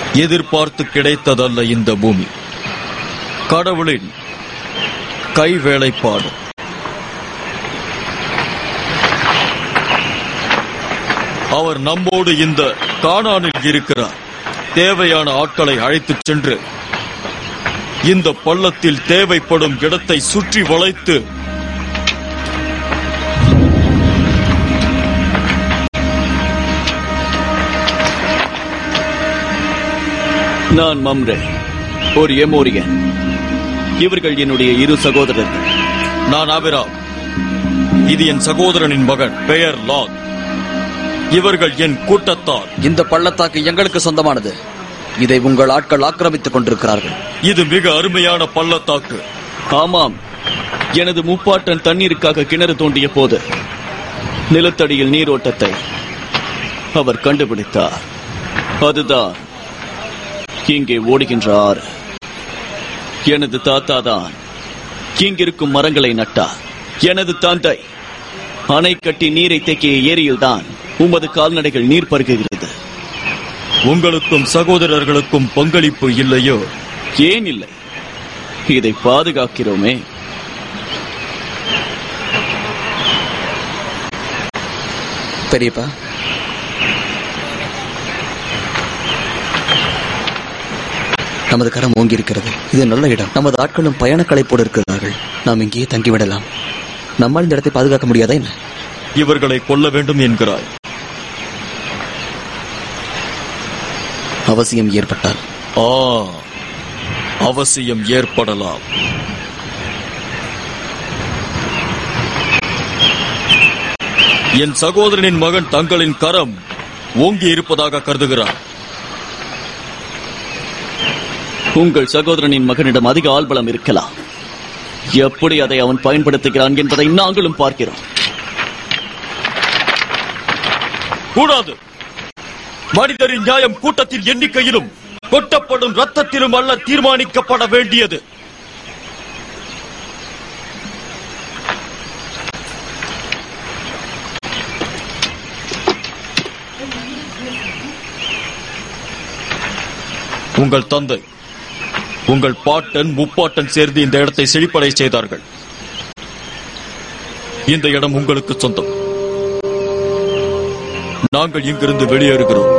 எதிர்பார்த்து கிடைத்ததல்ல இந்த பூமி, கடவுளின் கைவேலைப்பாடு. அவர் நம்மோடு இந்த கானானில் இருக்கிறார். தேவையான ஆட்களை அழைத்துச் சென்று இந்த பள்ளத்தில் தேவைப்படும் இடத்தை சுற்றி வளைத்து நான் மம்ரே, ஒரு எமோரியன். இவர்கள் என்னுடைய இரு சகோதரர்கள். நான் ஆபிராம். இது என் சகோதரனின் மகன், பெயர் லாத். இவர்கள் என் கூட்டத்தார். இந்த பள்ளத்தாக்கு எங்களுக்கு சொந்தமானது. இதை உங்கள் ஆட்கள் ஆக்கிரமித்துக் கொண்டிருக்கிறார்கள். இது மிக அருமையான பள்ளத்தாக்கு. ஆமாம், எனது முப்பாட்டன் தண்ணீருக்காக கிணறு தோண்டிய போது நிலத்தடியில் நீரோட்டத்தை அவர் கண்டுபிடித்தார். அதுதான் இங்கே ஓடுகின்ற ஆறு. எனது தாத்தா தான் இங்கிருக்கும் மரங்களை நட்டார். எனது தந்தை அணை கட்டி நீரை தேக்கிய ஏரியில்தான் உமது கால்நடைகள் நீர் பருகுகிறது. உங்களுக்கும் சகோதரர்களுக்கும் பங்களிப்பு இல்லையோ? ஏன் இல்லை? இதை பாதுகாக்கிறோமே. பெரியப்பா, நமது கரம் ஓங்கி இருக்கிறது. இது நல்ல இடம். நமது ஆட்களும் பயண களைப்போடு இருக்கிறார்கள். நாம் இங்கேயே தங்கிவிடலாம். நம்மால் இந்த இடத்தை பாதுகாக்க முடியாதா என்ன? இவர்களை கொல்ல வேண்டும் என்கிறாய்? அவசியம் ஏற்பட்டால். அவசியம் ஏற்படலாம். என் சகோதரனின் மகன் தங்களின் கரம் ஓங்கி இருப்பதாக கருதுகிறார். உங்கள் சகோதரனின் மகனிடம் அதிக ஆள்பலம் இருக்கலாம். எப்படி அதை அவன் பயன்படுத்துகிறான் என்பதை நாங்களும் பார்க்கிறோம். கூடாது. மனிதரின் நியாயம் கூட்டத்தின் எண்ணிக்கையிலும் கொட்டப்படும் ரத்தத்திலும் அல்ல தீர்மானிக்கப்பட வேண்டியது. உங்கள் தந்தை, உங்கள் பாட்டன், முப்பாட்டன் சேர்ந்து இந்த இடத்தை செழிப்படை செய்தார்கள். இந்த இடம் உங்களுக்கு சொந்தம். நாங்கள் இங்கிருந்து வெளியேறுகிறோம்.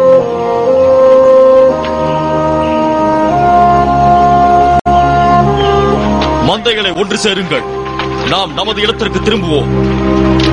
மந்தைகளை ஒன்று சேருங்கள். நாம் நமது இடத்திற்கு திரும்புவோம்.